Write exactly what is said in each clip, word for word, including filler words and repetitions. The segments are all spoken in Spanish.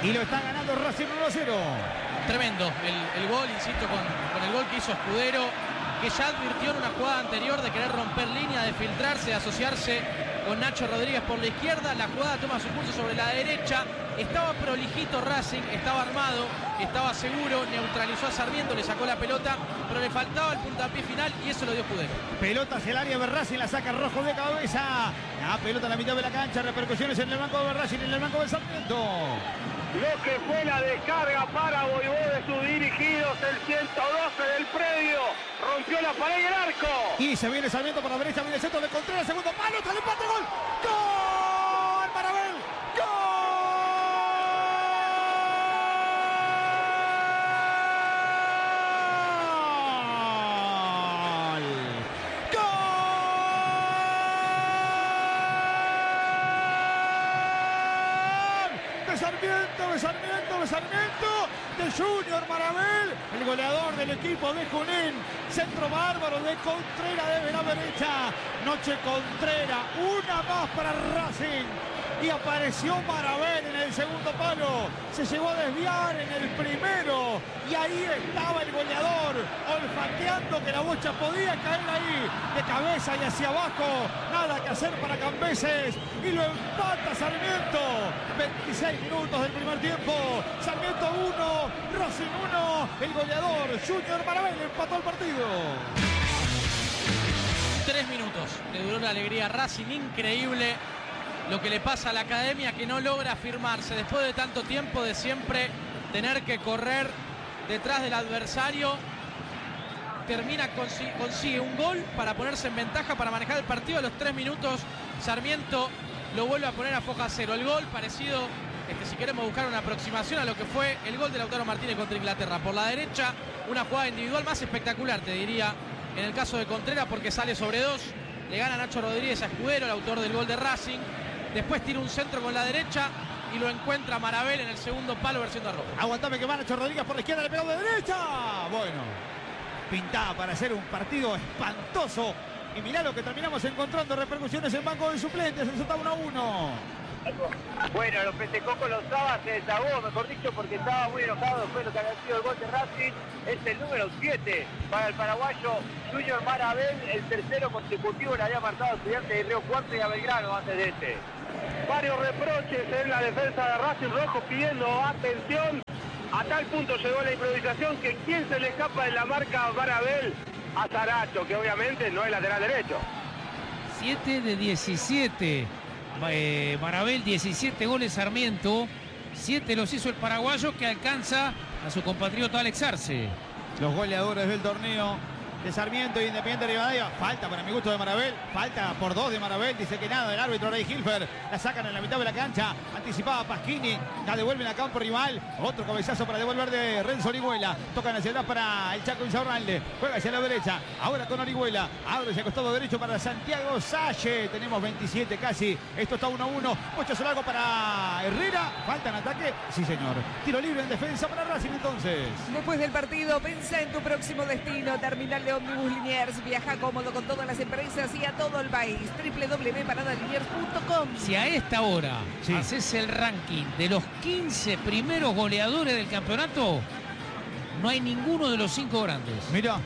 Y lo está ganando Racing uno a cero. Tremendo el, el gol, insisto, con, con el gol que hizo Escudero, que ya advirtió en una jugada anterior de querer romper línea, de filtrarse, de asociarse con Nacho Rodríguez por la izquierda. La jugada toma su curso sobre la derecha. Estaba prolijito Racing, estaba armado, estaba seguro, neutralizó a Sarmiento, le sacó la pelota, pero le faltaba el puntapié final y eso lo dio Escudero. Pelota hacia el área de Racing, la saca Rojo de cabeza. La pelota en la mitad de la cancha, repercusiones en el banco de Racing, en el banco de Sarmiento. Lo que fue la descarga para Voivó de sus dirigidos, el ciento doce del predio, rompió la pared y el arco. Y se viene Sarmiento por la derecha, viene el centro de Contreras, segundo palo, está el empate, gol. ¡Gol! Marabel, ¡gol! Sarmiento, de Sarmiento, de Sarmiento, de Junior Marabel, el goleador del equipo de Junín. Centro bárbaro de Contreras desde la derecha. Noche Contreras, una más para Racing. Y apareció Marabel en el segundo palo. Se llegó a desviar en el primero. Y ahí estaba el goleador, olfateando que la bocha podía caer ahí. De cabeza y hacia abajo. Nada que hacer para Cambeses. Y lo empata Sarmiento. veintiséis minutos del primer tiempo. Sarmiento uno, Racing uno. El goleador, Junior Marabel, empató el partido. Tres minutos le duró la alegría a Racing, increíble lo que le pasa a la academia, que no logra afirmarse después de tanto tiempo, de siempre tener que correr detrás del adversario. Termina, consigue, consigue un gol para ponerse en ventaja, para manejar el partido. A los tres minutos Sarmiento lo vuelve a poner a foja cero. El gol parecido, este, si queremos buscar una aproximación a lo que fue el gol de Lautaro Martínez contra Inglaterra. Por la derecha, una jugada individual más espectacular, te diría, en el caso de Contreras, porque sale sobre dos, le gana Nacho Rodríguez a Escudero, el autor del gol de Racing. Después tira un centro con la derecha y lo encuentra Marabel en el segundo palo versión de Rojo. Aguantame que va Nacho Rodríguez por la izquierda, le pegó de derecha. Bueno, pintaba para hacer un partido espantoso. Y mirá lo que terminamos encontrando, repercusiones en banco de suplentes, el resultado uno a uno. Bueno, lo festejó con los Sabas, se desahogó, mejor dicho, porque estaba muy enojado después de lo que había sido el gol de Racing. Es el número siete para el paraguayo Junior Marabel, el tercero consecutivo le había marcado a Estudiantes de Río Cuarto y a Belgrano antes de este. Varios reproches en la defensa de Racing, Rojo pidiendo atención. A tal punto llegó la improvisación que quien se le escapa de la marca a Marabel, a Zaracho, que obviamente no es lateral derecho. siete de diecisiete. Eh, Marabel, diecisiete goles Sarmiento, siete los hizo el paraguayo, que alcanza a su compatriota Alex Arce. Los goleadores del torneo de Sarmiento y Independiente Rivadavia. Falta para mi gusto de Marabel, falta por dos de Marabel, dice que nada el árbitro Rey Hilfer. La sacan en la mitad de la cancha, anticipaba Pasquini, la devuelven a campo rival. Otro cabezazo para devolver de Renzo Orihuela. Tocan hacia atrás para el Chaco Insaurralde, juega hacia la derecha, ahora con Orihuela, abre hacia el costado derecho para Santiago Salle. Tenemos veintisiete casi, esto está uno a uno. Bochazo largo para Herrera, falta en ataque, sí señor. Tiro libre en defensa para Racing entonces. Después del partido, pensá en tu próximo destino. Terminal de Omnibus Liniers, viaja cómodo con todas las empresas y a todo el país. doble u doble u doble u punto parada liniers punto com. Si a esta hora sí. haces el ranking de los quince primeros goleadores del campeonato, no hay ninguno de los cinco grandes. Mira,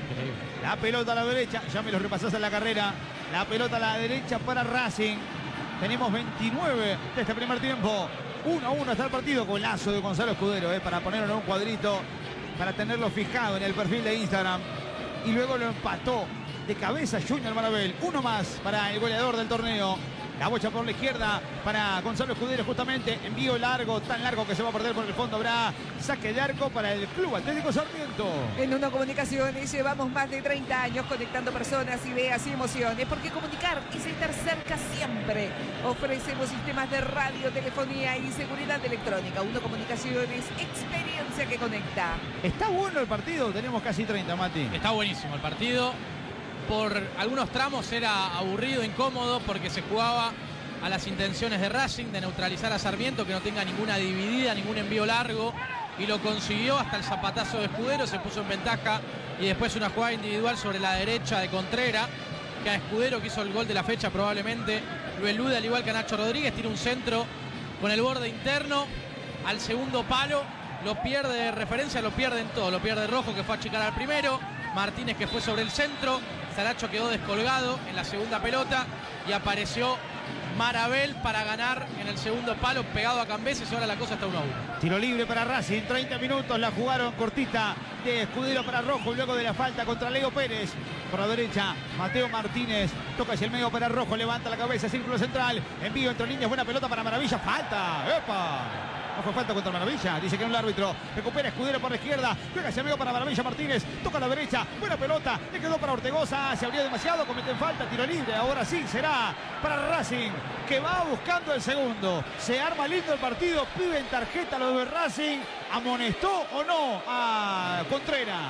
la pelota a la derecha, ya me lo repasás en la carrera. La pelota a la derecha para Racing. Tenemos veintinueve de este primer tiempo. uno a uno está el partido. Golazo de Gonzalo Escudero, eh, para ponerlo en un cuadrito, para tenerlo fijado en el perfil de Instagram. Y luego lo empató de cabeza Junior Marabel. Uno más para el goleador del torneo. La bocha por la izquierda para Gonzalo Escudero justamente. Envío largo, tan largo que se va a perder por el fondo. Habrá saque de arco para el Club Atlético Sarmiento. En Uno Comunicaciones llevamos más de treinta años conectando personas, ideas y emociones. Porque comunicar es estar cerca siempre. Ofrecemos sistemas de radio, telefonía y seguridad electrónica. Uno Comunicaciones, experiencia que conecta. Está bueno el partido, tenemos casi treinta, Mati. Está buenísimo el partido. Por algunos tramos era aburrido, incómodo, porque se jugaba a las intenciones de Racing, de neutralizar a Sarmiento, que no tenga ninguna dividida, ningún envío largo, y lo consiguió hasta el zapatazo de Escudero, se puso en ventaja, y después una jugada individual sobre la derecha de Contreras, que a Escudero, que hizo el gol de la fecha probablemente, lo elude al igual que a Nacho Rodríguez, tira un centro con el borde interno, al segundo palo, lo pierde de referencia, lo pierde en todo. Lo pierde Rojo, que fue a achicar al primero, Martínez, que fue sobre el centro, Saracho quedó descolgado en la segunda pelota y apareció Marabel para ganar en el segundo palo, pegado a Cambeses, y ahora la cosa está uno a uno. Tiro libre para Racing, treinta minutos, la jugaron cortita de Escudero para Rojo, luego de la falta contra Leo Pérez. Por la derecha, Mateo Martínez, toca hacia el medio para Rojo, levanta la cabeza, círculo central, envío entre líneas, buena pelota para Maravilla, falta, ¡epa! No fue falta contra Maravilla, dice que no el árbitro. Recupera Escudero por la izquierda, juega hacia el medio para Maravilla Martínez, toca a la derecha, buena pelota, le quedó para Ortegoza, se abrió demasiado, cometen falta, tiro libre, ahora sí será para Racing, que va buscando el segundo. Se arma lindo el partido, pide en tarjeta lo de Racing, ¿amonestó o no a Contreras?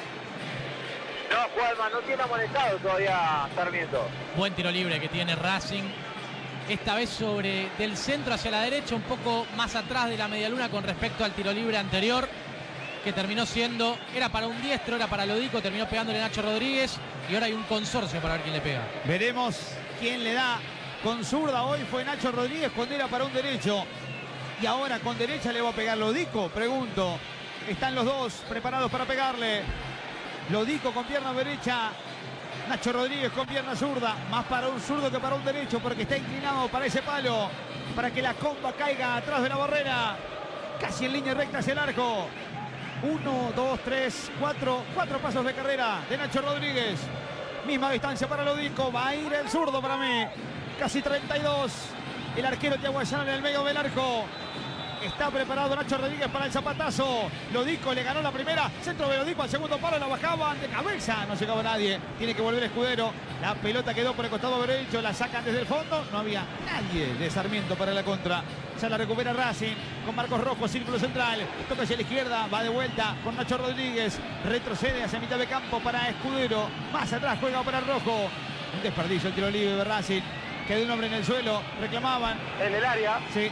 No, Juanma, no tiene amonestado todavía Sarmiento. Buen tiro libre que tiene Racing. Esta vez sobre del centro hacia la derecha, un poco más atrás de la medialuna con respecto al tiro libre anterior, que terminó siendo, era para un diestro, era para Lodico, terminó pegándole Nacho Rodríguez y ahora hay un consorcio para ver quién le pega. Veremos quién le da con zurda. Hoy fue Nacho Rodríguez cuando era para un derecho. Y ahora con derecha le va a pegar Lodico, pregunto. Están los dos preparados para pegarle. Lodico con pierna derecha, Nacho Rodríguez con pierna zurda, más para un zurdo que para un derecho porque está inclinado para ese palo, para que la comba caiga atrás de la barrera, casi en línea recta hacia el arco. Uno, dos, tres, cuatro, cuatro pasos de carrera de Nacho Rodríguez. Misma distancia para Lodico, va a ir el zurdo para mí, casi treinta y dos. El arquero tiaguayano en el medio del arco. Está preparado Nacho Rodríguez para el zapatazo. Lodico le ganó la primera. Centro de Lodico al segundo palo. La bajaban de cabeza. No llegaba nadie. Tiene que volver Escudero. La pelota quedó por el costado derecho. La sacan desde el fondo. No había nadie de Sarmiento para la contra. Ya la recupera Racing con Marcos Rojo, círculo central. Toca hacia la izquierda. Va de vuelta con Nacho Rodríguez. Retrocede hacia mitad de campo para Escudero. Más atrás juega para Rojo. Un desperdicio el tiro libre de Racing. Quedó un hombre en el suelo. Reclamaban. En el área. Sí.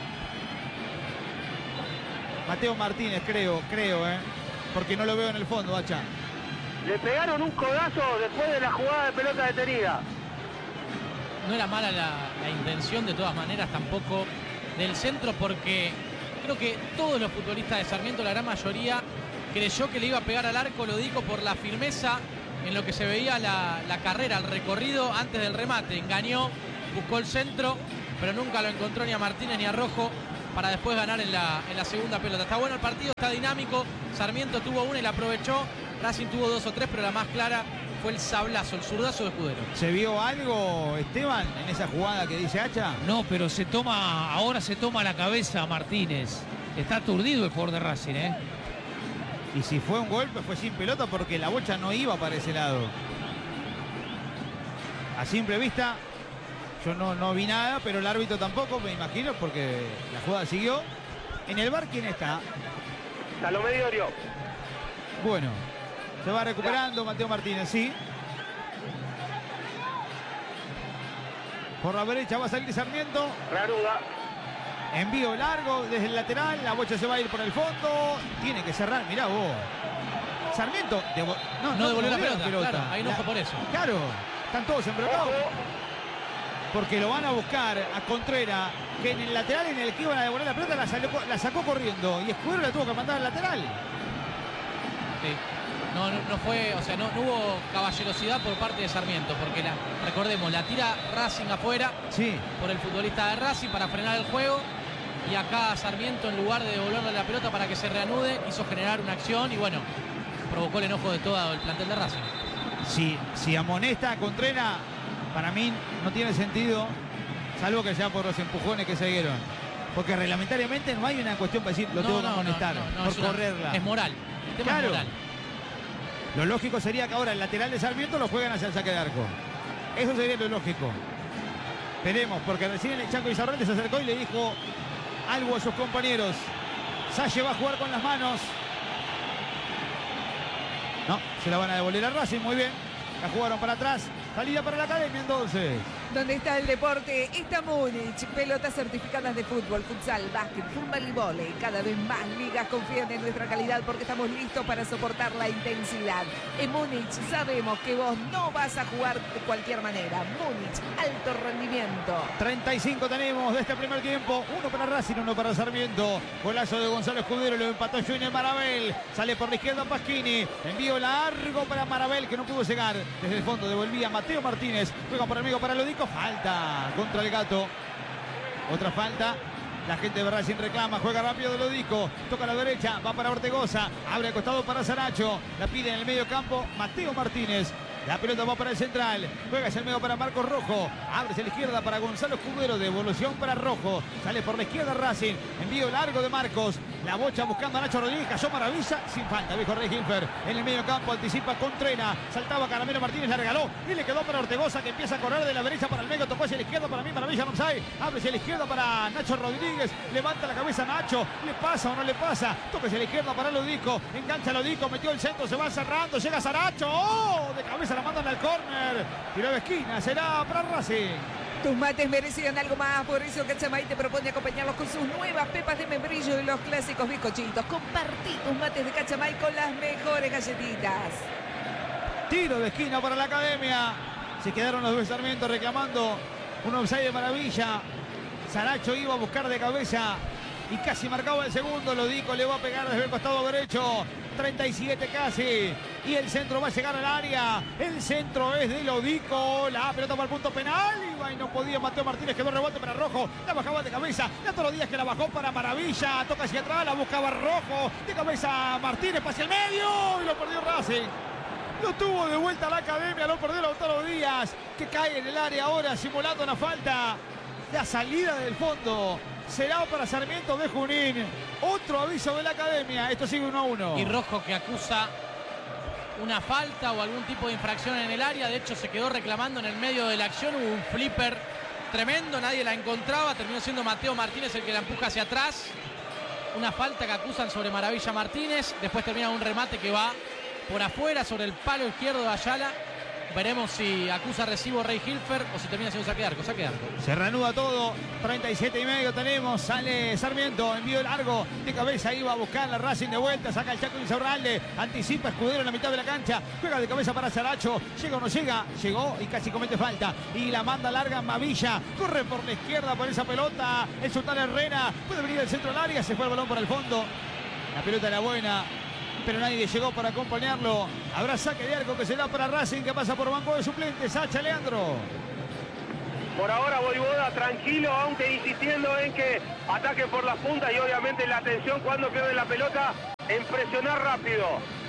Mateo Martínez, creo, creo, ¿eh? Porque no lo veo en el fondo, Hacha. Le pegaron un codazo después de la jugada de pelota detenida. No era mala la, la intención, de todas maneras, tampoco del centro, porque creo que todos los futbolistas de Sarmiento, la gran mayoría, creyó que le iba a pegar al arco Lodico por la firmeza en lo que se veía la, la carrera, el recorrido antes del remate. Engañó, buscó el centro, pero nunca lo encontró ni a Martínez ni a Rojo, para después ganar en la, en la segunda pelota. Está bueno el partido, está dinámico. Sarmiento tuvo una y la aprovechó. Racing tuvo dos o tres, pero la más clara fue el sablazo, el zurdazo de Escudero. ¿Se vio algo, Esteban, en esa jugada que dice Hacha? No, pero se toma, ahora se toma la cabeza Martínez. Está aturdido el jugador de Racing, ¿eh? Y si fue un golpe, fue sin pelota porque la bocha no iba para ese lado. A simple vista, yo no, no vi nada, pero el árbitro tampoco, me imagino, porque la jugada siguió. En el bar, ¿quién está? Salomé Diorio. Bueno, se va recuperando Mateo Martínez, sí. Por la derecha va a salir Sarmiento. Raruda. Envío largo desde el lateral, la bocha se va a ir por el fondo. Tiene que cerrar, mirá vos. Sarmiento devo... no, no, no devolvió la devolvió pelota, claro, ahí no La... fue por eso. Claro, están todos embrotados. Porque lo van a buscar a Contreras, que en el lateral en el que iban a devolver la pelota la, salió, la sacó corriendo y Escudero la tuvo que mandar al lateral. Sí. No, no, no fue, o sea, no, no hubo caballerosidad por parte de Sarmiento, porque la, recordemos, la tira Racing afuera, sí, por el futbolista de Racing para frenar el juego, y acá Sarmiento, en lugar de devolverle la pelota para que se reanude, quiso generar una acción y bueno, provocó el enojo de todo el plantel de Racing. Si, si amonesta a Contreras, para mí no tiene sentido, salvo que sea por los empujones que se dieron. Porque reglamentariamente no hay una cuestión para decir lo no, tengo no, que amonestar, no, no, no, por es una, correrla. Es moral, el tema Claro. es moral. Lo lógico sería que ahora el lateral de Sarmiento lo jueguen hacia el saque de arco. Eso sería lo lógico. Veremos, porque recién el Chango Izarralde se acercó y le dijo algo a sus compañeros. Salle va a jugar con las manos. No, se la van a devolver a Racing, muy bien. La jugaron para atrás. Salida para la academia entonces. Donde está el deporte, está Múnich. Pelotas certificadas de fútbol, futsal, básquet, handball y vóley. Cada vez más ligas confían en nuestra calidad porque estamos listos para soportar la intensidad. En Múnich sabemos que vos no vas a jugar de cualquier manera. Múnich, alto rendimiento. treinta y cinco tenemos de este primer tiempo. Uno para Racing, uno para Sarmiento. Golazo de Gonzalo Escudero, lo empató Junior Marabel. Sale por la izquierda Pasquini. Envío largo para Marabel que no pudo llegar. Desde el fondo devolvía Mateo Martínez. Juega por el medio para Lodico. Falta contra el Gato. Otra falta. La gente de Racing reclama, juega rápido de Lodico, toca a la derecha, va para Ortegoza, abre al costado para Saracho, la pide en el medio campo Mateo Martínez. La pelota va para el central, juega hacia el medio para Marcos Rojo, abre hacia la izquierda para Gonzalo Escudero, devolución para Rojo, sale por la izquierda Racing, envío largo de Marcos, la bocha buscando a Nacho Rodríguez, cayó Maravilla, sin falta, viejo Rey Hilfer, en el medio campo anticipa Contreras, saltaba Caramelo Martínez, la regaló y le quedó para Ortegoza que empieza a correr de la derecha para el medio, tocó hacia la izquierda para mí, Maravilla no sabe, abre hacia la izquierda para Nacho Rodríguez, levanta la cabeza Nacho, le pasa o no le pasa, toca hacia la izquierda para Lodico, engancha Lodico, metió el centro, se va cerrando, llega Saracho, ¡oh! De cabeza la mandan al córner, tiro de esquina, será para Racing. Tus mates merecían algo más, por eso Cachamay te propone acompañarlos con sus nuevas pepas de membrillo y los clásicos bizcochitos. Compartí tus mates de Cachamay con las mejores galletitas. Tiro de esquina para la Academia. Se quedaron los de Sarmiento reclamando un offside de Maravilla. Saracho iba a buscar de cabeza y casi marcaba el segundo. Lodico le va a pegar desde el costado derecho. treinta y siete casi. Y el centro va a llegar al área. El centro es de Lodico. La pelota para el punto penal. Iba y no podía. Mateo Martínez quedó rebote para Rojo. La bajaba de cabeza. Ya todos los días que la bajó para Maravilla. Toca hacia atrás. La buscaba Rojo. De cabeza Martínez para hacia el medio. Y lo perdió Racing. Lo tuvo de vuelta a la Academia. Lo perdió Lautaro Díaz. Que cae en el área ahora simulando una falta. La salida del fondo será para Sarmiento de Junín. Otro aviso de la Academia. Esto sigue uno a uno. Y Rojo que acusa una falta o algún tipo de infracción en el área. De hecho, se quedó reclamando en el medio de la acción. Hubo un flipper tremendo. Nadie la encontraba. Terminó siendo Mateo Martínez el que la empuja hacia atrás. Una falta que acusan sobre Maravilla Martínez. Después termina un remate que va por afuera sobre el palo izquierdo de Ayala. Veremos si acusa recibo Rey Hilfer o si termina siendo saque de arco. Saque de arco. Se reanuda todo. treinta y siete y medio tenemos. Sale Sarmiento. Envío largo. De cabeza iba a buscar la Racing de vuelta. Saca el Chaco Insaurralde. Anticipa Escudero en la mitad de la cancha. Juega de cabeza para Saracho. Llega o no llega. Llegó y casi comete falta. Y la manda larga Mavilla. Corre por la izquierda por esa pelota. El Sultán Herrera. Puede venir del centro del área. Se fue el balón por el fondo. La pelota era buena, pero nadie llegó para acompañarlo. Habrá saque de arco que será para Racing, que pasa por banco de suplentes. Sacha, Leandro. Por ahora Voivoda tranquilo, aunque insistiendo en que ataquen por las puntas y obviamente la atención cuando pierden la pelota en presionar rápido.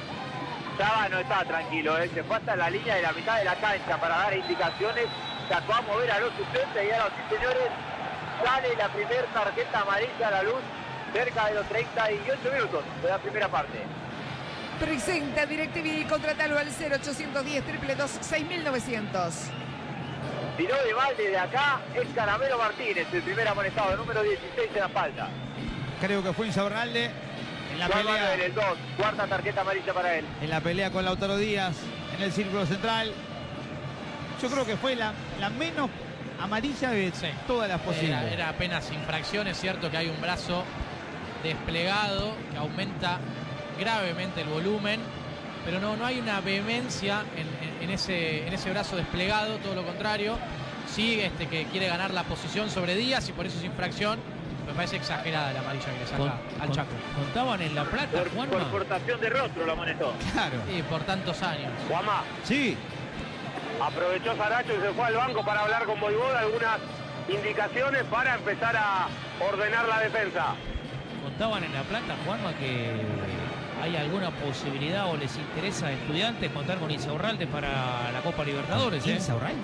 Chava no está tranquilo, ¿eh? Se fue hasta la línea de la mitad de la cancha para dar indicaciones, sacó a mover a los suplentes y ahora sí, señores, sale la primera tarjeta amarilla a la luz cerca de los treinta y ocho minutos de la primera parte. Presenta DirecTV y contratalo al cero ochocientos diez, dos dos dos, seis mil novecientos. Tiró de balde de acá, es Caramelo Martínez, el primer amonestado, número dieciséis en la falta. Creo que fue Insaurralde en la Juan pelea. Manuel, el dos, cuarta tarjeta amarilla para él. En la pelea con Lautaro Díaz en el círculo central. Yo creo que fue la, la menos amarilla de Sí. todas las posibles. Era, era apenas infracción. Es cierto que hay un brazo desplegado que aumenta gravemente el volumen, pero no, no hay una vehemencia en, en, en, ese, en ese brazo desplegado, todo lo contrario. Sí, este, que quiere ganar la posición sobre Díaz y por eso es infracción. Me parece exagerada la amarilla que le saca Con- al con- Chaco. Contaban en La Plata, Por, Juanma. por portación de rostro lo amonestó. Claro. Y por tantos años. Juanma, Sí. Aprovechó Saracho y se fue al banco para hablar con Voivoda, algunas indicaciones para empezar a ordenar la defensa. Contaban en La Plata, Juanma, que hay alguna posibilidad o les interesa a Estudiantes contar con Insaurralde para la Copa Libertadores, ¿eh? Insaurralde.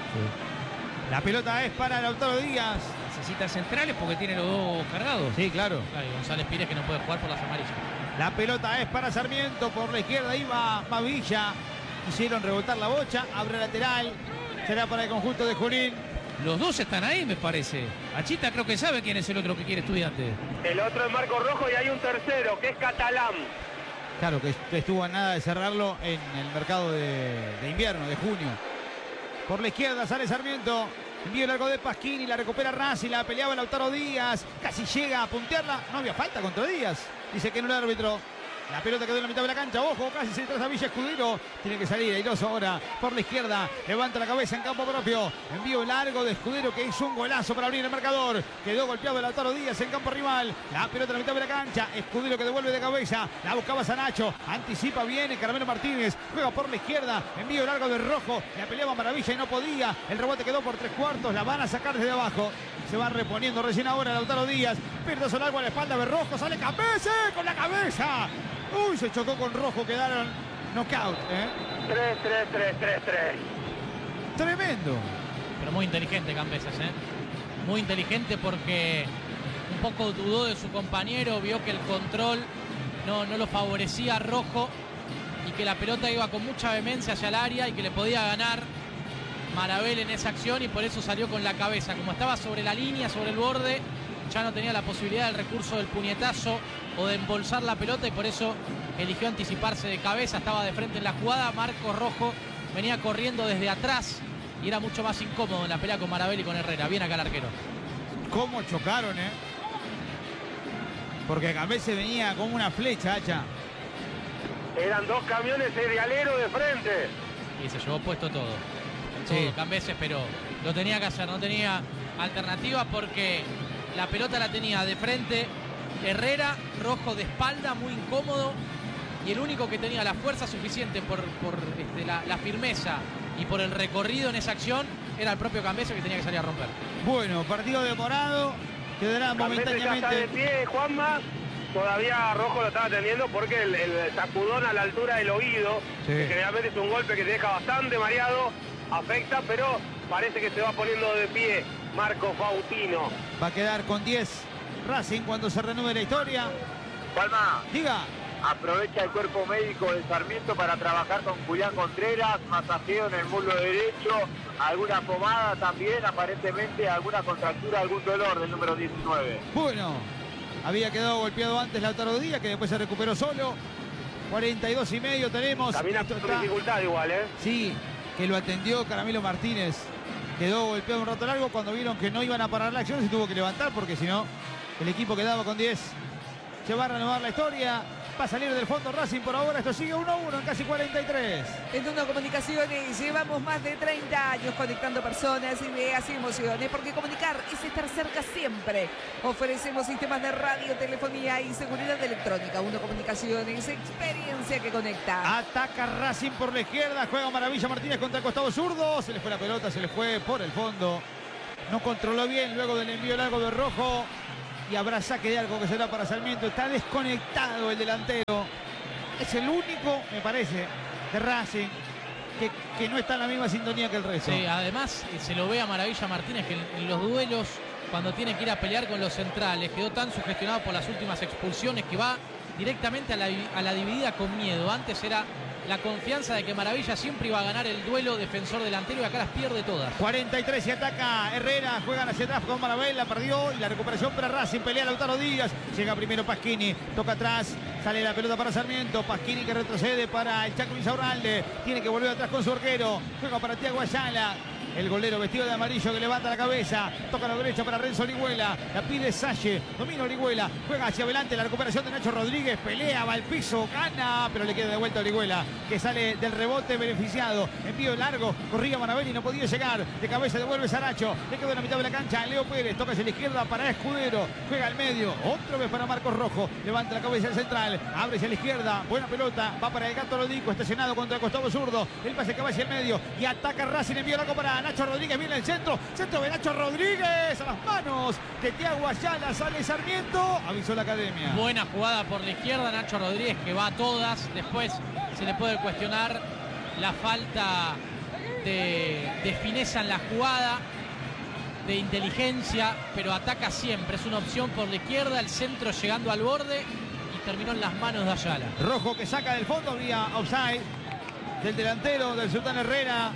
La pelota es para Lautaro Díaz. Necesita centrales porque tiene los dos cargados. Sí, claro. Claro, y González Pires que no puede jugar por las amarillas. La pelota es para Sarmiento. Por la izquierda iba Mavilla. Quisieron rebotar la bocha. Abre lateral. Será para el conjunto de Junín. Los dos están ahí, me parece. Achita creo que sabe quién es el otro que quiere Estudiante. El otro es Marco Rojo y hay un tercero, que es Catalán. Claro, que estuvo a nada de cerrarlo en el mercado de, de invierno, de junio. Por la izquierda sale Sarmiento. Envío largo de Pasquini, la recupera Racing, la peleaba Lautaro Díaz. Casi llega a puntearla. No había falta contra Díaz. Dice que no el árbitro. La pelota quedó en la mitad de la cancha. Ojo, casi se traza Villa Escudero. Tiene que salir airoso ahora por la izquierda. Levanta la cabeza en campo propio. Envío largo de Escudero que hizo un golazo para abrir el marcador. Quedó golpeado Lautaro Díaz en campo rival. La pelota en la mitad de la cancha. Escudero que devuelve de cabeza. La buscaba Sanacho. Anticipa bien Caramelo Martínez. Juega por la izquierda. Envío largo de Rojo. La peleaba Maravilla y no podía. El rebote quedó por tres cuartos. La van a sacar desde abajo. Se va reponiendo recién ahora Lautaro Díaz. Pierdazo largo a la espalda de Rojo. Sale Cabece con la cabeza. Uy, se chocó con Rojo, quedaron knockout, ¿eh? tres, tres, tres, tres, tres. Tremendo. Pero muy inteligente Cambeses, ¿eh? Muy inteligente porque un poco dudó de su compañero, vio que el control no, no lo favorecía a Rojo y que la pelota iba con mucha vehemencia hacia el área y que le podía ganar Marabel en esa acción y por eso salió con la cabeza. Como estaba sobre la línea, sobre el borde, ya no tenía la posibilidad del recurso del puñetazo o de embolsar la pelota y por eso eligió anticiparse de cabeza. Estaba de frente en la jugada. Marcos Rojo venía corriendo desde atrás y era mucho más incómodo en la pelea con Marabel y con Herrera. Bien acá el arquero. ¿Cómo chocaron, eh? Porque Cabece venía como una flecha, hacha. Eran dos camiones serialeros de frente. Y se llevó puesto todo. Sí. Todo Cambeses, pero lo tenía que hacer. No tenía alternativa porque la pelota la tenía de frente Herrera, Rojo de espalda, muy incómodo, y el único que tenía la fuerza suficiente por, por este, la, la firmeza y por el recorrido en esa acción era el propio Cambeses, que tenía que salir a romper. Bueno, partido demorado, quedará Cambeses ya está de momentáneamente. pie, Juanma. Todavía Rojo lo estaba atendiendo porque el, el sacudón a la altura del oído, Sí. que generalmente es un golpe que te deja bastante mareado, afecta, pero parece que se va poniendo de pie Marco Fautino. Va a quedar con diez Racing cuando se reanude la historia. Palma, Diga. aprovecha el cuerpo médico de Sarmiento para trabajar con Julián Contreras, masajeo en el muslo derecho, alguna pomada también, aparentemente alguna contractura, algún dolor del número diecinueve. Bueno, había quedado golpeado antes Lautaro Díaz, que después se recuperó solo. cuarenta y dos y medio tenemos. Camina Esto con está- dificultad igual, ¿eh? Sí, que lo atendió Caramelo Martínez. Quedó golpeado un rato largo. Cuando vieron que no iban a parar la acción, se tuvo que levantar porque si no, el equipo quedaba con diez. Se va a renovar la historia. Va a salir del fondo Racing por ahora. Esto sigue uno a uno en casi cuarenta y tres. En Uno Comunicaciones llevamos más de treinta años conectando personas, ideas y emociones, porque comunicar es estar cerca siempre. Ofrecemos sistemas de radio, telefonía y seguridad electrónica. Uno Comunicaciones, experiencia que conecta. Ataca Racing por la izquierda. Juega Maravilla Martínez contra el costado zurdo. Se le fue la pelota, se le fue por el fondo. No controló bien luego del envío largo de Rojo. Y habrá saque de arco que será para Sarmiento. Está desconectado el delantero. Es el único, me parece, de Racing que, que no está en la misma sintonía que el resto. Sí, además eh, se lo ve a Maravilla Martínez que en, en los duelos, cuando tiene que ir a pelear con los centrales, quedó tan sugestionado por las últimas expulsiones que va directamente a la, a la dividida con miedo. Antes era la confianza de que Maravilla siempre iba a ganar el duelo defensor-delantero y acá las pierde todas. cuarenta y tres y ataca Herrera, juegan hacia atrás con Marabel, la perdió y la recuperación para Racing, pelea Lautaro Díaz, llega primero Pasquini, toca atrás, sale la pelota para Sarmiento, Pasquini que retrocede para el Chaco Insaurralde, tiene que volver atrás con su arquero, juega para Tiago Ayala. El golero vestido de amarillo que levanta la cabeza. Toca a la derecha para Renzo Orihuela. La pide Salle. Domina Orihuela. Juega hacia adelante. La recuperación de Nacho Rodríguez. Pelea, va al piso. Gana. Pero le queda de vuelta a Orihuela. Que sale del rebote beneficiado. Envío largo. Corría Manabel y no podía llegar. De cabeza devuelve Saracho. Le quedó en la mitad de la cancha. Leo Pérez. Toca hacia la izquierda para Escudero. Juega al medio. Otra vez para Marcos Rojo. Levanta la cabeza al central. Abre hacia la izquierda. Buena pelota. Va para el Gato Lodico. Estacionado contra el costado zurdo. El pase que va hacia el medio. Y ataca Racing. Envío largo para Nacho Rodríguez, viene el centro, centro de Nacho Rodríguez, a las manos de Tiago Ayala, sale Sarmiento, avisó la academia. Buena jugada por la izquierda, Nacho Rodríguez que va a todas, después se le puede cuestionar la falta de, de fineza en la jugada, de inteligencia, pero ataca siempre, es una opción por la izquierda, el centro llegando al borde y terminó en las manos de Ayala. Rojo que saca del fondo, vía offside del delantero del Sultán Herrera.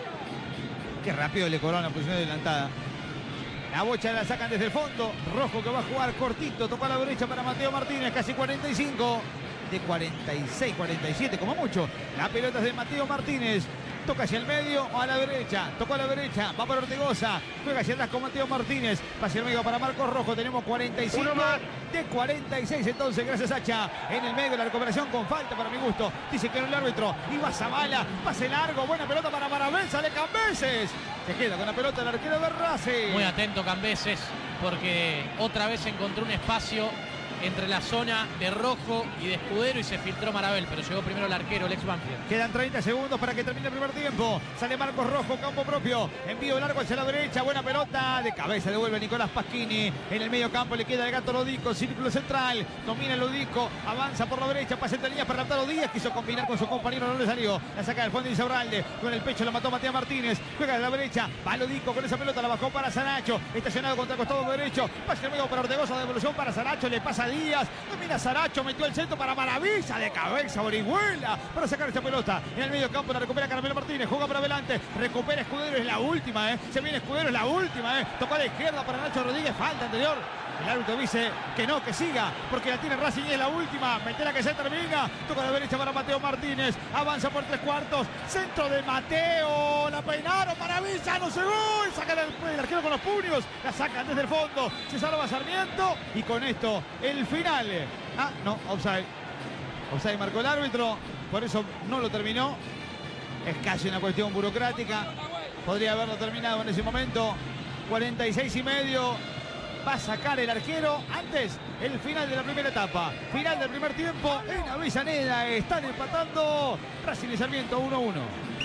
Qué rápido le cobró la posición adelantada. La bocha la sacan desde el fondo. Rojo que va a jugar cortito. Tocó a la derecha para Mateo Martínez. Casi cuarenta y cinco. De cuarenta y seis, cuarenta y siete como mucho. La pelota es de Mateo Martínez. toca hacia el medio o a la derecha, tocó a la derecha, va para Ortigosa, juega hacia atrás con Mateo Martínez, va hacia el medio para Marcos Rojo, tenemos cuarenta y cinco de cuarenta y seis entonces, gracias Sacha, en el medio la recuperación con falta para mi gusto, dice que no el árbitro, y va Zavala, pase largo, buena pelota para Marabel, sale Cambeses, se queda con la pelota el arquero de Racing. Muy atento Cambeses, porque otra vez encontró un espacio entre la zona de Rojo y de Escudero y se filtró Marabel, pero llegó primero el arquero, el ex Banfield. Quedan treinta segundos para que termine el primer tiempo. Sale Marcos Rojo, campo propio. Envío largo hacia la derecha, buena pelota. De cabeza devuelve Nicolás Pasquini. En el medio campo le queda el gato Lodico, círculo central. Domina el Lodico, avanza por la derecha, pasa entre líneas para Lautaro Díaz. Quiso combinar con su compañero, no le salió. La saca del fondo de Insaurralde. Con el pecho la mató Matías Martínez. Juega de la derecha, va Lodico con esa pelota, la bajó para Saracho. Estacionado contra el costado derecho. Pasa el medio para Ortegoza, devolución para Saracho. Le pasa Díaz. Domina Saracho, metió el centro para Maravilla, de cabeza, Orihuela, para sacar esta pelota. En el medio campo la recupera Caramelo Martínez, juega para adelante, recupera Escudero, es la última, ¿eh? Se viene Escudero, es la última, ¿eh? Tocó a la izquierda para Nacho Rodríguez, falta anterior. El árbitro dice que no, que siga, porque la tiene Racing y es la última. Metela que se termina. Toca a la derecha para Mateo Martínez. Avanza por tres cuartos. Centro de Mateo. La peinaron. Maravilla, no se gol. Saca el, el arquero con los puños. La sacan desde el fondo. Se salva Sarmiento. Y con esto, el final. Ah, no, offside. Offside marcó el árbitro. Por eso no lo terminó. Es casi una cuestión burocrática. Podría haberlo terminado en ese momento. cuarenta y seis y medio. Va a sacar el arquero antes el final de la primera etapa. Final del primer tiempo en Avellaneda. Están empatando Racing y Sarmiento uno a uno.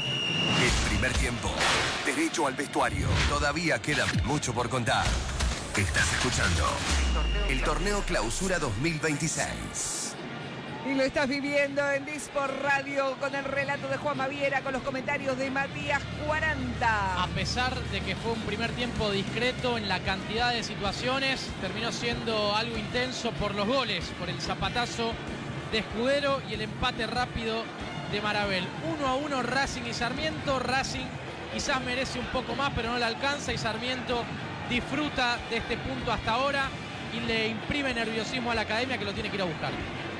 El primer tiempo. Derecho al vestuario. Todavía queda mucho por contar. Estás escuchando el Torneo Clausura dos mil veintiséis. Y lo estás viviendo en Disport Radio con el relato de Juan Maviera, con los comentarios de Matías cuarenta. A pesar de que fue un primer tiempo discreto en la cantidad de situaciones, terminó siendo algo intenso por los goles, por el zapatazo de Escudero y el empate rápido de Marabel. Uno a uno Racing y Sarmiento. Racing quizás merece un poco más, pero no le alcanza, y Sarmiento disfruta de este punto hasta ahora y le imprime nerviosismo a la academia, que lo tiene que ir a buscar.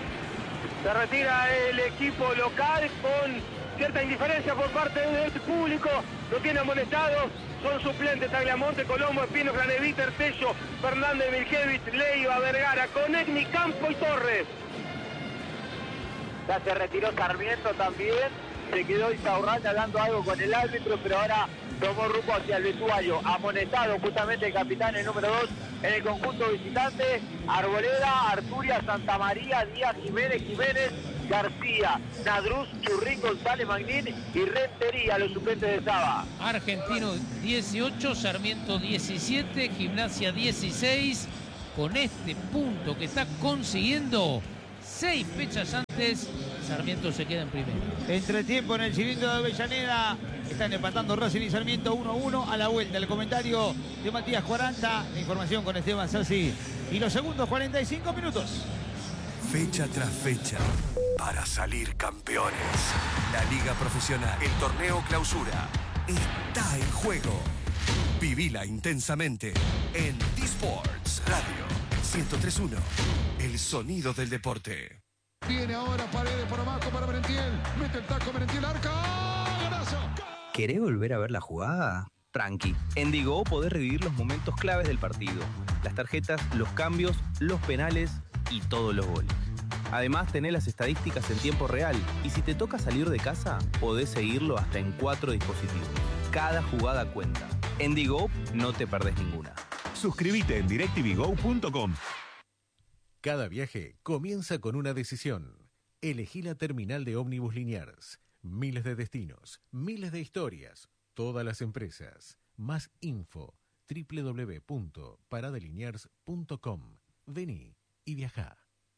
Se retira el equipo local con cierta indiferencia por parte del público. Lo tiene amonestado. Son suplentes Tagliamonte, Colombo, Espino, Graneviter, Tello, Fernández, Milkevich, Leiva, Vergara, Conegni, Campo y Torres. Ya se retiró Sarmiento también. Se quedó Insaurralde hablando algo con el árbitro, pero ahora tomó rumbo hacia el vestuario. Amonestado justamente el capitán, el número dos, en el conjunto visitante. Arboleda, Arturia, Santa María, Díaz, Jiménez, Jiménez, García, Nadruz, Churrín, González, Magnín y Rentería, los suplentes de Saba. Argentino dieciocho, Sarmiento diecisiete, Gimnasia dieciséis. Con este punto que está consiguiendo, seis fechas antes, Sarmiento se queda en primera. Entretiempo en el cilindro de Avellaneda. Están empatando Racing y Sarmiento uno a uno. A la vuelta, el comentario de Matías cuarenta. La información con Esteban Sassi. Y los segundos cuarenta y cinco minutos. Fecha tras fecha. Para salir campeones. La Liga Profesional. El Torneo Clausura. Está en juego. Vivila intensamente en D-Sports Radio ciento tres punto uno. El sonido del deporte. Viene ahora Paredes por abajo para Merentiel. Mete el taco Merentiel, arca. ¡Golazo! ¿Querés volver a ver la jugada? Tranqui. En Digo podés revivir los momentos claves del partido. Las tarjetas, los cambios, los penales y todos los goles. Además, tenés las estadísticas en tiempo real. Y si te toca salir de casa, podés seguirlo hasta en cuatro dispositivos. Cada jugada cuenta. En Digo no te perdés ninguna. Suscríbete en directv go punto com. Cada viaje comienza con una decisión. Elegí la terminal de ómnibus Liniers. Miles de destinos, miles de historias, todas las empresas. Más info, doble u doble u doble u punto parada liniers punto com. Vení y viajá.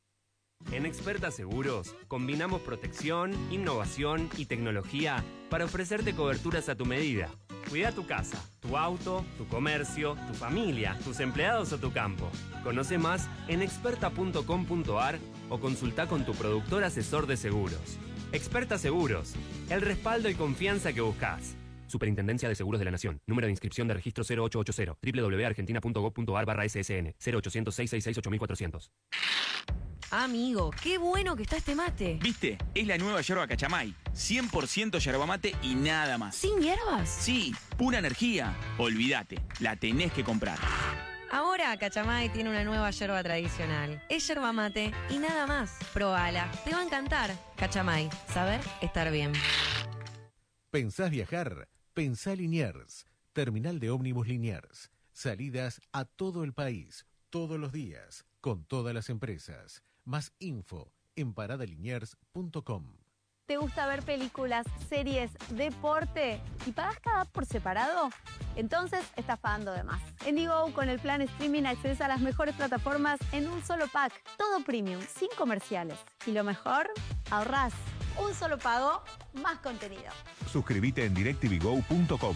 En Experta Seguros combinamos protección, innovación y tecnología para ofrecerte coberturas a tu medida. Cuida tu casa, tu auto, tu comercio, tu familia, tus empleados o tu campo. Conoce más en experta punto com punto ar o consulta con tu productor asesor de seguros. Experta Seguros, el respaldo y confianza que buscas. Superintendencia de Seguros de la Nación. Número de inscripción de registro cero ocho ocho cero. doble u doble u doble u punto argentina punto gov punto ar barra ese ese ene. cero ochocientos, seiscientos sesenta y seis, ocho mil cuatrocientos. Amigo, qué bueno que está este mate. ¿Viste? Es la nueva yerba Cachamay. cien por ciento yerba mate y nada más. ¿Sin hierbas? Sí, pura energía. Olvídate, la tenés que comprar. Ahora Cachamay tiene una nueva yerba tradicional. Es yerba mate y nada más. Probala, te va a encantar. Cachamay, saber estar bien. ¿Pensás viajar? Pensá Liniers. Terminal de ómnibus Liniers. Salidas a todo el país, todos los días, con todas las empresas. Más info en paradaliniers punto com. ¿Te gusta ver películas, series, deporte y pagas cada app por separado? Entonces estás pagando de más. En Digo, con el plan streaming accedes a las mejores plataformas en un solo pack. Todo premium, sin comerciales. Y lo mejor, ahorrás. Un solo pago, más contenido. Suscríbete en directv go punto com.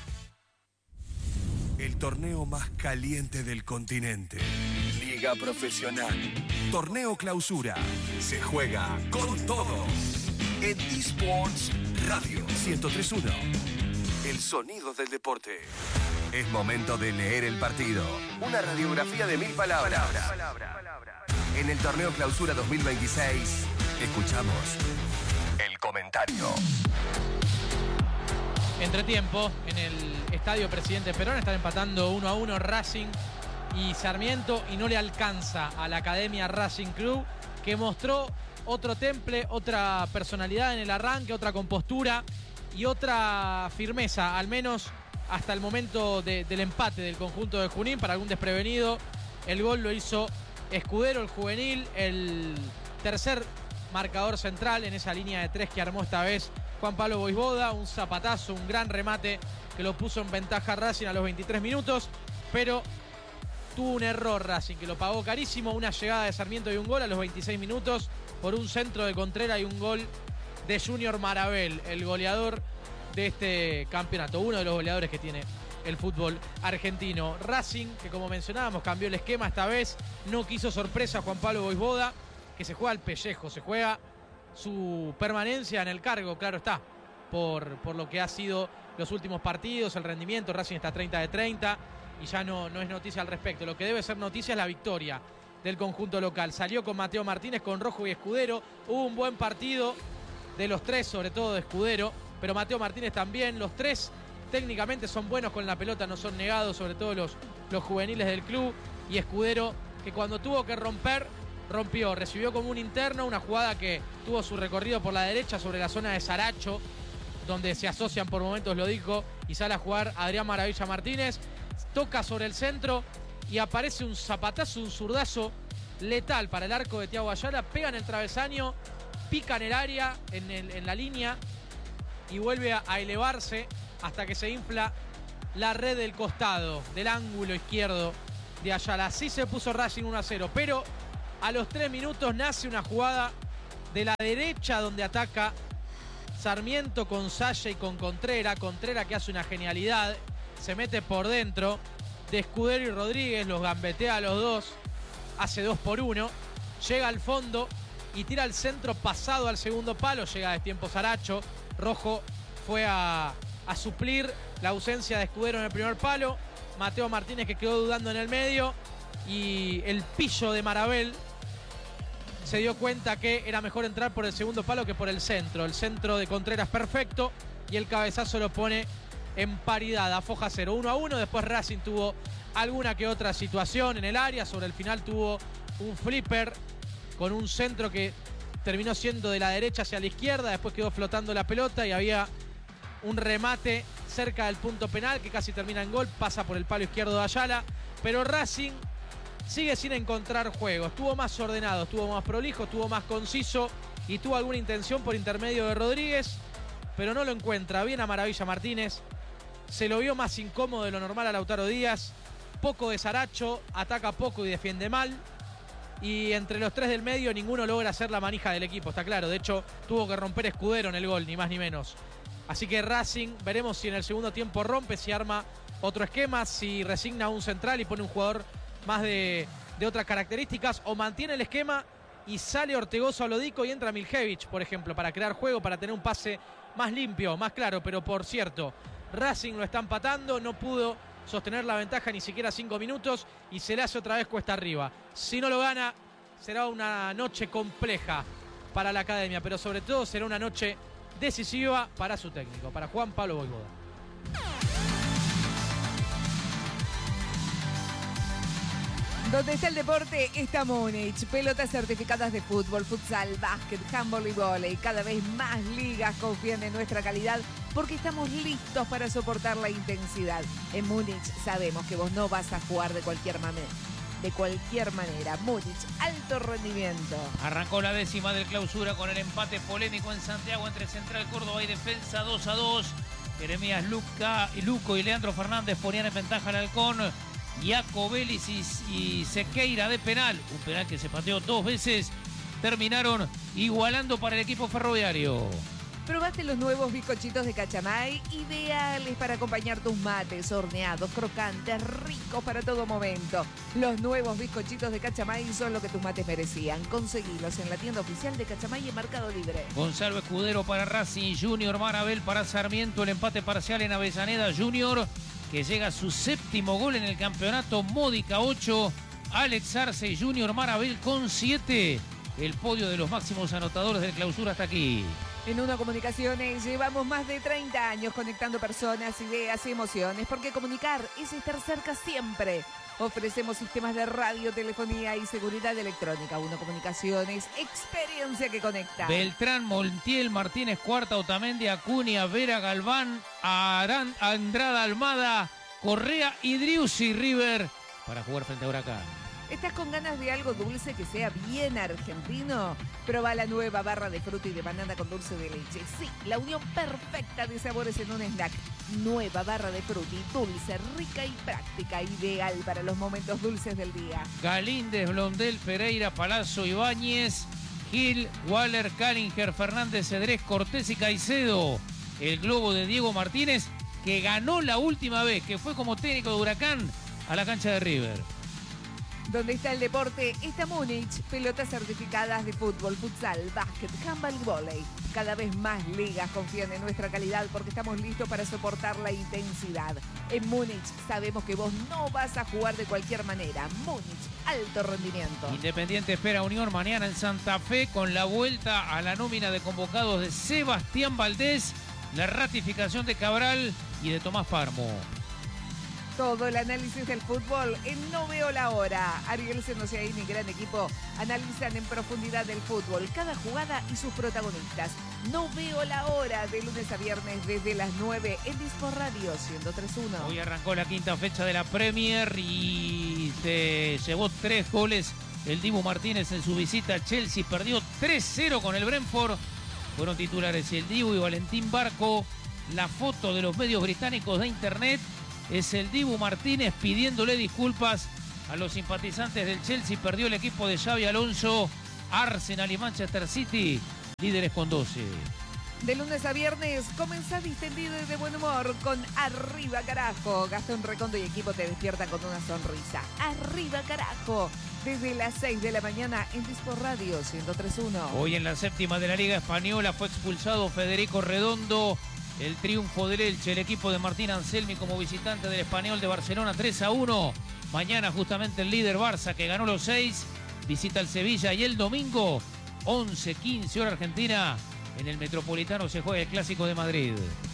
El torneo más caliente del continente. Liga Profesional. Torneo Clausura. Se juega con todo. En eSports Radio ciento tres punto uno. El sonido del deporte. Es momento de leer el partido. Una radiografía de mil palabras. En el Torneo Clausura dos mil veintiséis, escuchamos el comentario. Entretiempo, en el Estadio Presidente Perón están empatando uno a uno Racing y Sarmiento y no le alcanza a la Academia Racing Club, que mostró otro temple, otra personalidad en el arranque, otra compostura y otra firmeza, al menos hasta el momento de, del empate del conjunto de Junín. Para algún desprevenido, el gol lo hizo Escudero, el juvenil, el tercer marcador central en esa línea de tres que armó esta vez Juan Pablo Voivoda. Un zapatazo, un gran remate que lo puso en ventaja Racing a los veintitrés minutos, pero tuvo un error Racing que lo pagó carísimo. Una llegada de Sarmiento y un gol a los veintiséis minutos por un centro de Contreras y un gol de Junior Marabel, el goleador de este campeonato, uno de los goleadores que tiene el fútbol argentino. Racing, que como mencionábamos, cambió el esquema esta vez, no quiso sorpresa Juan Pablo Voivoda, que se juega al pellejo, se juega su permanencia en el cargo, claro está, por, por lo que ha sido los últimos partidos, el rendimiento. Racing está treinta de treinta y ya no, no es noticia al respecto. Lo que debe ser noticia es la victoria del conjunto local. Salió con Mateo Martínez, con Rojo y Escudero. Hubo un buen partido de los tres, sobre todo de Escudero, pero Mateo Martínez también. Los tres técnicamente son buenos con la pelota, no son negados, sobre todo los, los juveniles del club. Y Escudero, que cuando tuvo que romper, rompió, recibió como un interno, una jugada que tuvo su recorrido por la derecha sobre la zona de Saracho, donde se asocian por momentos, lo dijo, y sale a jugar Adrián Maravilla Martínez. Toca sobre el centro y aparece un zapatazo, un zurdazo letal para el arco de Thiago Ayala. Pega en el travesaño, pica en el área, en, el, en la línea, y vuelve a, a elevarse hasta que se infla la red del costado, del ángulo izquierdo de Ayala. Así se puso Racing uno a cero, pero a los tres minutos nace una jugada de la derecha donde ataca Sarmiento con Saya y con Contreras. Contreras que hace una genialidad, se mete por dentro de Escudero y Rodríguez, los gambetea a los dos, hace dos por uno, llega al fondo y tira al centro pasado al segundo palo. Llega de tiempo Saracho. Rojo fue a, a suplir la ausencia de Escudero en el primer palo. Mateo Martínez, que quedó dudando en el medio, y el pillo de Marabel se dio cuenta que era mejor entrar por el segundo palo que por el centro. El centro de Contreras perfecto y el cabezazo lo pone en paridad, a foja cero, uno a uno. Después Racing tuvo alguna que otra situación en el área. Sobre el final tuvo un flipper con un centro que terminó siendo de la derecha hacia la izquierda. Después quedó flotando la pelota y había un remate cerca del punto penal que casi termina en gol. Pasa por el palo izquierdo de Ayala. Pero Racing sigue sin encontrar juego. Estuvo más ordenado, estuvo más prolijo, estuvo más conciso y tuvo alguna intención por intermedio de Rodríguez, pero no lo encuentra bien a Maravilla Martínez. Se lo vio más incómodo de lo normal a Lautaro Díaz. Poco de Saracho, ataca poco y defiende mal. Y entre los tres del medio ninguno logra hacer la manija del equipo, está claro. De hecho, tuvo que romper Escudero en el gol, ni más ni menos. Así que Racing, veremos si en el segundo tiempo rompe, si arma otro esquema, si resigna a un central y pone un jugador más de, de otras características, o mantiene el esquema y sale Ortegozo a Lodico y entra Miljevic, por ejemplo, para crear juego, para tener un pase más limpio, más claro. Pero por cierto, Racing lo está empatando, no pudo sostener la ventaja ni siquiera cinco minutos y se le hace otra vez cuesta arriba. Si no lo gana, será una noche compleja para la academia, pero sobre todo será una noche decisiva para su técnico, para Juan Pablo Vojvoda. Donde está el deporte está Múnich. Pelotas certificadas de fútbol, futsal, básquet, handball y vóley. Cada vez más ligas confían en nuestra calidad porque estamos listos para soportar la intensidad. En Múnich sabemos que vos no vas a jugar de cualquier manera. De cualquier manera. Múnich, alto rendimiento. Arrancó la décima del clausura con el empate polémico en Santiago entre Central Córdoba y Defensa dos a dos. Jeremías Luca, Luco y Leandro Fernández ponían en ventaja al Halcón. Iaco Vélez y, y Sequeira de penal, un penal que se pateó dos veces, terminaron igualando para el equipo ferroviario. ¿Probaste los nuevos bizcochitos de Cachamay? Ideales para acompañar tus mates, horneados, crocantes, ricos para todo momento. Los nuevos bizcochitos de Cachamay son lo que tus mates merecían. Conseguilos en la tienda oficial de Cachamay en Mercado Libre. Gonzalo Escudero para Racing, Junior Marabel para Sarmiento, el empate parcial en Avellaneda. Junior, que llega a su séptimo gol en el campeonato, módica ocho. Alex Arce y Junior Marabel con siete. El podio de los máximos anotadores del clausura hasta aquí. En Uno Comunicaciones llevamos más de treinta años conectando personas, ideas y emociones, porque comunicar es estar cerca siempre. Ofrecemos sistemas de radio, telefonía y seguridad electrónica. Uno Comunicaciones, experiencia que conecta. Beltrán, Montiel, Martínez, Cuarta, Otamendi, Acuña, Vera, Galván, Arán, Andrada, Almada, Correa y Driussi River para jugar frente a Huracán. ¿Estás con ganas de algo dulce que sea bien argentino? Proba la nueva barra de fruta y de banana con dulce de leche. Sí, la unión perfecta de sabores en un snack. Nueva barra de fruta y dulce, rica y práctica, ideal para los momentos dulces del día. Galíndez, Blondel, Pereira, Palazzo, Ibáñez, Gil, Waller, Callinger, Fernández, Cedrés, Cortés y Caicedo. El globo de Diego Martínez, que ganó la última vez, que fue como técnico de Huracán a la cancha de River. Donde está el deporte está Múnich. Pelotas certificadas de fútbol, futsal, básquet, handball y vóley. Cada vez más ligas confían en nuestra calidad porque estamos listos para soportar la intensidad. En Múnich sabemos que vos no vas a jugar de cualquier manera. Múnich, alto rendimiento. Independiente espera a Unión mañana en Santa Fe con la vuelta a la nómina de convocados de Sebastián Valdés, la ratificación de Cabral y de Tomás Parmo. Todo el análisis del fútbol en No Veo la Hora. Ariel Senosiaín y gran equipo analizan en profundidad el fútbol, cada jugada y sus protagonistas. No Veo la Hora, de lunes a viernes desde las nueve en Disco Radio ciento tres punto uno. Hoy arrancó la quinta fecha de la Premier y se llevó tres goles el Dibu Martínez en su visita a Chelsea. Perdió tres cero con el Brentford. Fueron titulares el Dibu y Valentín Barco. La foto de los medios británicos de internet es el Dibu Martínez pidiéndole disculpas a los simpatizantes del Chelsea. Perdió el equipo de Xabi Alonso. Arsenal y Manchester City, líderes con doce. De lunes a viernes, comenzá distendido y de buen humor con Arriba Carajo. Gastón Recondo y equipo te despiertan con una sonrisa. Arriba Carajo, desde las seis de la mañana en Disco Radio ciento tres punto uno. Hoy en la séptima de la Liga Española fue expulsado Federico Redondo. El triunfo del Elche, el equipo de Martín Anselmi como visitante del Español de Barcelona, tres a uno. Mañana justamente el líder Barça, que ganó los seis, visita al Sevilla. Y el domingo, once quince hora argentina, en el Metropolitano se juega el Clásico de Madrid.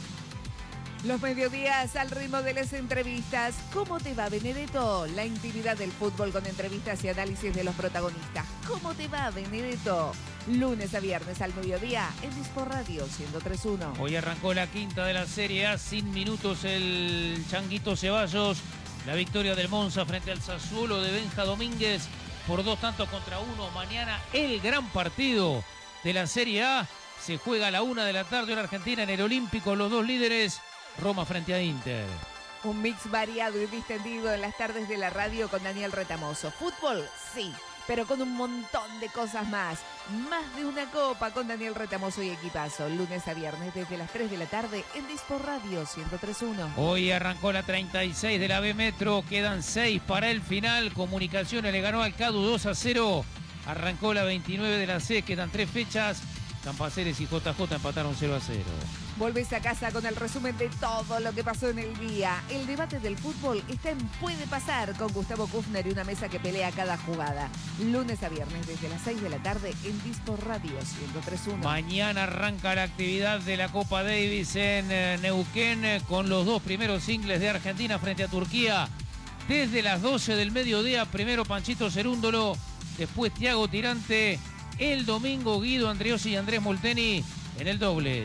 Los mediodías al ritmo de las entrevistas. ¿Cómo te va, Benedetto? La intimidad del fútbol con entrevistas y análisis de los protagonistas. ¿Cómo te va, Benedetto? Lunes a viernes al mediodía en Disco Radio ciento tres punto uno. Hoy arrancó la quinta de la Serie A, sin minutos el Changuito Ceballos. La victoria del Monza frente al Sassuolo de Benja Domínguez por dos tantos contra uno. Mañana el gran partido de la Serie A. Se juega a la una de la tarde en Argentina en el Olímpico. Los dos líderes, Roma frente a Inter. Un mix variado y distendido en las tardes de la radio con Daniel Retamoso. Fútbol, sí, pero con un montón de cosas más. Más de una copa con Daniel Retamoso y equipazo. Lunes a viernes desde las tres de la tarde en Disco Radio ciento tres punto uno. Hoy arrancó la treinta y seis de la B Metro. Quedan seis para el final. Comunicaciones le ganó al Cadu dos a cero. Arrancó la veintinueve de la C. Quedan tres fechas. Campaceres y J J empataron cero a cero. Volvés a casa con el resumen de todo lo que pasó en el día. El debate del fútbol está en Puede Pasar con Gustavo Kufner y una mesa que pelea cada jugada. Lunes a viernes desde las seis de la tarde en Disco Radio ciento tres punto uno. Mañana arranca la actividad de la Copa Davis en eh, Neuquén eh, con los dos primeros singles de Argentina frente a Turquía. Desde las doce del mediodía, primero Panchito Cerúndolo, después Tiago Tirante. El domingo Guido Andriosi y Andrés Molteni en el dobles.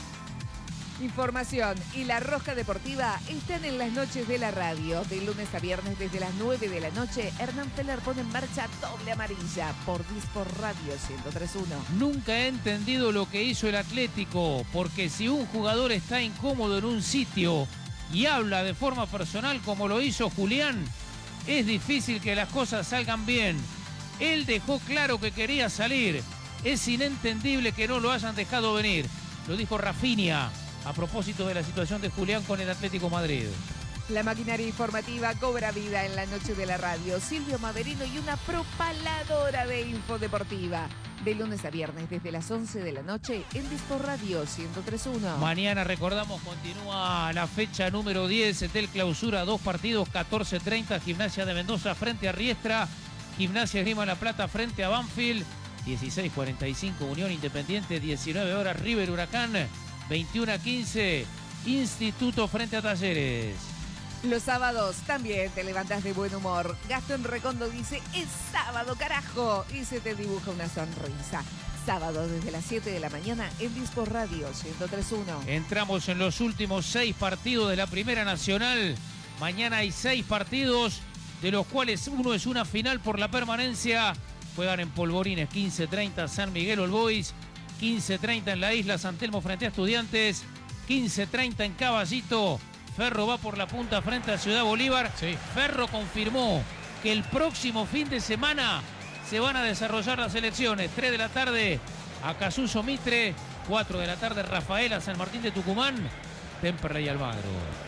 Información y la Rosca Deportiva están en las noches de la radio. De lunes a viernes desde las nueve de la noche, Hernán Feller pone en marcha Doble Amarilla por Dispor Radio ciento tres punto uno. Nunca he entendido lo que hizo el Atlético, porque si un jugador está incómodo en un sitio y habla de forma personal como lo hizo Julián, es difícil que las cosas salgan bien. Él dejó claro que quería salir. Es inentendible que no lo hayan dejado venir. Lo dijo Rafinha a propósito de la situación de Julián con el Atlético Madrid. La maquinaria informativa cobra vida en la noche de la radio. Silvio Maverino y una propaladora de info deportiva. De lunes a viernes desde las once de la noche en Disco Radio ciento tres punto uno. Mañana, recordamos, continúa la fecha número diez del Clausura. Dos partidos, catorce treinta, Gimnasia de Mendoza frente a Riestra. Gimnasia Esgrima La Plata frente a Banfield. dieciséis cuarenta y cinco, Unión Independiente. diecinueve horas, River Huracán. veintiuno a quince, Instituto frente a Talleres. Los sábados también te levantas de buen humor. Gastón Recondo dice, es sábado, carajo. Y se te dibuja una sonrisa. Sábado desde las siete de la mañana en Disco Radio ciento tres punto uno. Entramos en los últimos seis partidos de la Primera Nacional. Mañana hay seis partidos, de los cuales uno es una final por la permanencia. Juegan en Polvorines, quince treinta San Miguel All Boys. quince treinta en la Isla San Telmo frente a Estudiantes. quince treinta en Caballito. Ferro va por la punta frente a Ciudad Bolívar. Sí. Ferro confirmó que el próximo fin de semana se van a desarrollar las elecciones. tres de la tarde Acasuso Mitre. cuatro de la tarde Rafaela San Martín de Tucumán. Temperley Almagro.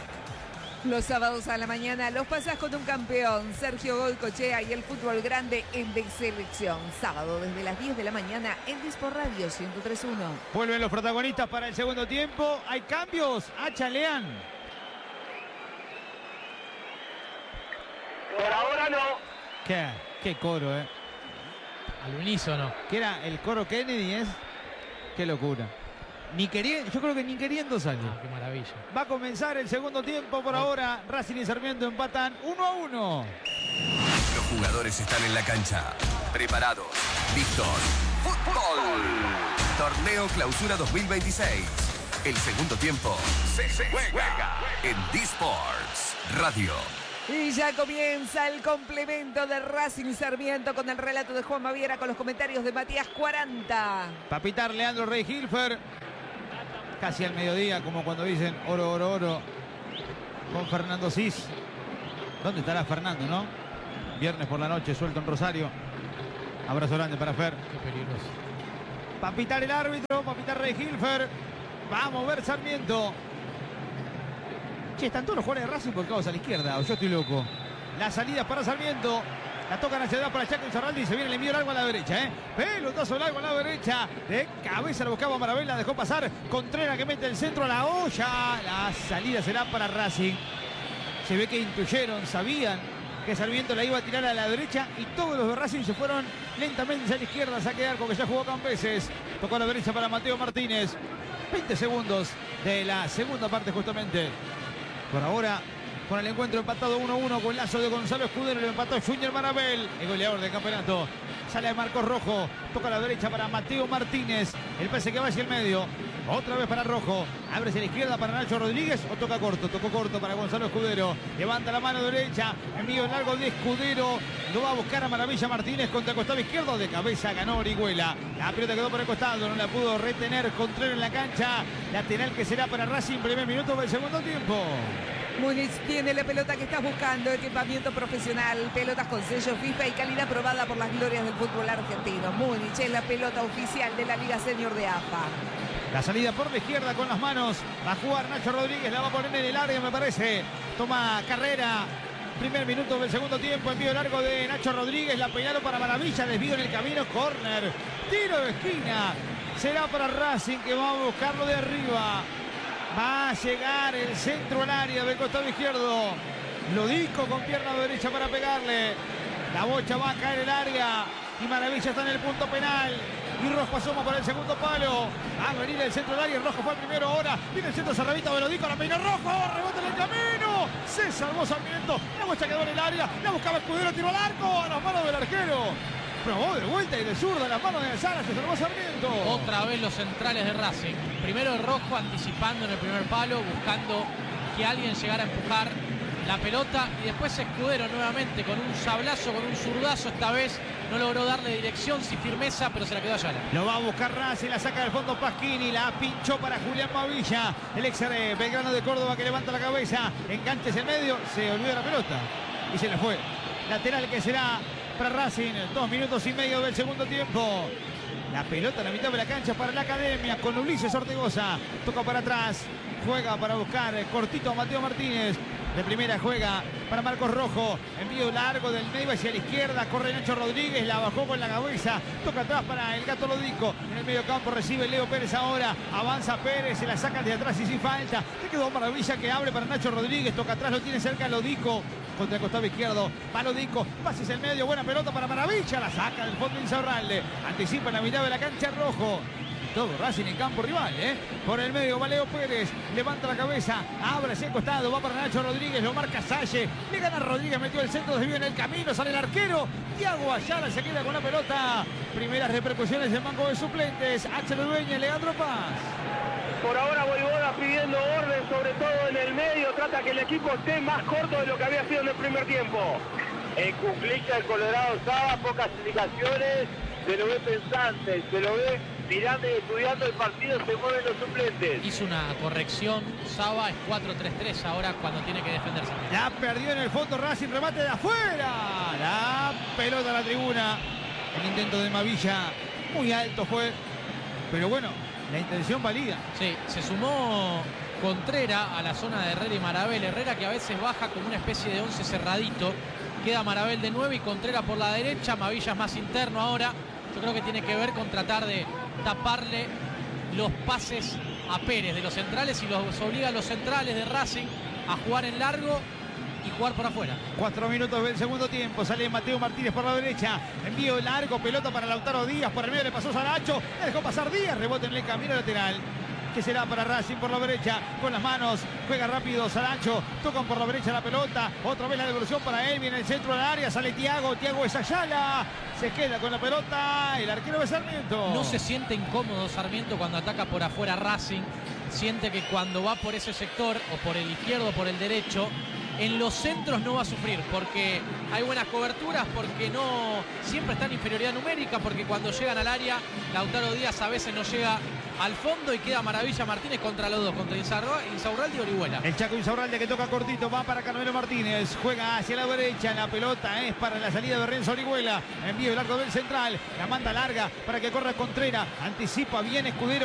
Los sábados a la mañana los pasás con un campeón, Sergio Goycochea y el fútbol grande en De Selección. Sábado desde las diez de la mañana en Disco Radio ciento tres punto uno. Vuelven los protagonistas para el segundo tiempo. Hay cambios. Hacha Leán. Por ahora no. ¿Qué? Qué coro, eh. Al unísono. ¿Qué era? ¿El coro Kennedy es? Qué locura. Ni queriendo, yo creo que ni queriendo sale. Ah, qué maravilla. Va a comenzar el segundo tiempo por ahora. Racing y Sarmiento empatan uno a uno. Los jugadores están en la cancha. Preparados. Listos. ¡Fútbol! Torneo Clausura dos mil veintiséis. El segundo tiempo se juega en D-Sports Radio. Y ya comienza el complemento de Racing Sarmiento con el relato de Juan Maviera con los comentarios de Matías cuarenta. Papitar Leandro Rey Hilfer. Casi al mediodía, como cuando dicen oro, oro, oro. Con Fernando Cis. ¿Dónde estará Fernando, no? Viernes por la noche, suelto en Rosario. Abrazo grande para Fer. Qué peligroso. Papitar el árbitro, Papitar Rey Hilfer. Vamos a ver Sarmiento. Che, están todos los jugadores de Racing volcados a la izquierda, o yo estoy loco. La salida para Sarmiento. La tocan hacia atrás para Chaco Zarraldi y se viene el envío largo a la derecha, ¿eh? Pelotazo largo a la derecha. De cabeza lo buscaba Maravilla, la dejó pasar. Contreras que mete el centro a la olla. La salida será para Racing. Se ve que intuyeron, sabían que Sarmiento la iba a tirar a la derecha y todos los de Racing se fueron lentamente hacia la izquierda. Saque de arco que ya jugó Campeses. Tocó a la derecha para Mateo Martínez. veinte segundos de la segunda parte justamente. Por ahora, con el encuentro empatado uno a uno con lazo de Gonzalo Escudero, lo empató Junior Marabel, el goleador del campeonato. Sale a Marcos Rojo, toca a la derecha para Mateo Martínez, el pase que va hacia el medio. Otra vez para Rojo, abre hacia la izquierda para Nacho Rodríguez o toca corto, tocó corto para Gonzalo Escudero. Levanta la mano derecha, envío largo de Escudero, lo va a buscar a Maravilla Martínez contra el costado izquierdo, de cabeza ganó Orihuela. La pelota quedó por el costado, no la pudo retener Contreras en la cancha. Lateral que será para Racing, primer minuto del segundo tiempo. Múnich tiene la pelota que estás buscando, equipamiento profesional, pelotas con sello FIFA y calidad probada por las glorias del fútbol argentino. Múnich es la pelota oficial de la Liga Senior de A F A. La salida por la izquierda con las manos. Va a jugar Nacho Rodríguez, la va a poner en el área, me parece. Toma carrera. Primer minuto del segundo tiempo, envío largo de Nacho Rodríguez, la peinaron para Maravilla, desvío en el camino, córner. Tiro de esquina. Será para Racing que va a buscarlo de arriba. Va a llegar el centro al área del costado izquierdo. Lodico con pierna derecha para pegarle. La bocha va a caer el área. Y Maravilla está en el punto penal. Y Rojo asoma por el segundo palo. Va a venir el centro del área. Rojo fue el primero ahora. Viene el centro Cerravita de Lodico. La peina Rojo. Rebota en el camino. Se salvó Sarmiento. La bocha quedó en el área. La buscaba Escudero. Tiró al arco. A las manos del arquero. Probó de vuelta y de zurda en las manos de Sala. Se salvó Sarmiento. Otra vez los centrales de Racing. Primero el Rojo anticipando en el primer palo. Buscando que alguien llegara a empujar la pelota. Y después Escudero nuevamente con un sablazo, con un zurdazo. Esta vez no logró darle dirección, sin firmeza, pero se la quedó a Ayala. Lo va a buscar Racing, la saca del fondo Pasquini, la pinchó para Julián Mavilla, el ex Belgrano de Córdoba que levanta la cabeza, enganches el medio, se olvidó la pelota y se le fue. Lateral que será para Racing, dos minutos y medio del segundo tiempo. La pelota en la mitad de la cancha para la Academia con Ulises Ortegoza, toca para atrás, juega para buscar cortito a Mateo Martínez. De primera juega para Marcos Rojo. Envío largo del Neiva hacia la izquierda. Corre Nacho Rodríguez. La bajó con la cabeza. Toca atrás para el Gato Lodico. En el medio campo recibe Leo Pérez ahora. Avanza Pérez. Se la saca de atrás y sin falta. Se quedó Maravilla que abre para Nacho Rodríguez. Toca atrás. Lo tiene cerca Lodico. Contra el costado izquierdo. Va Lodico. Pases el medio. Buena pelota para Maravilla. La saca del fondo Insaurralde. Anticipa en la mitad de la cancha Rojo. Todo Racing en campo rival, ¿eh? Por el medio va Leo Pérez, levanta la cabeza, abre hacia el costado, va para Nacho Rodríguez, lo marca Salle, le gana Rodríguez, metió el centro, desvío en el camino, sale el arquero, Thiago Ayala se queda con la pelota. Primeras repercusiones del banco de suplentes, H. Dueña, Leandro Paz. Por ahora Voivoda pidiendo orden, sobre todo en el medio, trata que el equipo esté más corto de lo que había sido en el primer tiempo. En Cuclica, el Colorado Saba, pocas indicaciones, se lo ve pensante, se lo ve mirando y estudiando el partido, se mueven los suplentes. Hizo una corrección, Saba es cuatro tres tres ahora cuando tiene que defenderse. La perdió en el fondo Racing, remate de afuera. La pelota a la tribuna. El intento de Mavilla, muy alto fue, pero bueno, la intención valida. Sí, se sumó Contrera a la zona de Herrera y Marabel. Herrera que a veces baja como una especie de once cerradito. Queda Marabel de nueve y Contrera por la derecha. Mavilla es más interno ahora. Yo creo que tiene que ver con tratar de taparle los pases a Pérez de los centrales y los obliga a los centrales de Racing a jugar en largo y jugar por afuera. Cuatro minutos del segundo tiempo. Sale Mateo Martínez por la derecha. Envío largo, pelota para Lautaro Díaz. Por el medio le pasó Saracho. Le dejó pasar Díaz. Rebote en el camino lateral. Que será para Racing por la derecha, con las manos, juega rápido Saracho, tocan por la derecha la pelota, otra vez la devolución para él, viene el centro del área, sale Thiago, Thiago es Ayala, se queda con la pelota, el arquero de Sarmiento. No se siente incómodo Sarmiento cuando ataca por afuera Racing, siente que cuando va por ese sector, o por el izquierdo o por el derecho, en los centros no va a sufrir, porque hay buenas coberturas, porque no siempre está en inferioridad numérica, porque cuando llegan al área, Lautaro Díaz a veces no llega al fondo y queda Maravilla Martínez contra los dos, contra Insaurralde y Orihuela. El Chaco Insaurralde que toca cortito, va para Carmelo Martínez, juega hacia la derecha, la pelota es para la salida de Renzo Orihuela, envío el arco del central, la manda larga para que corra Contrera, anticipa bien Escudero.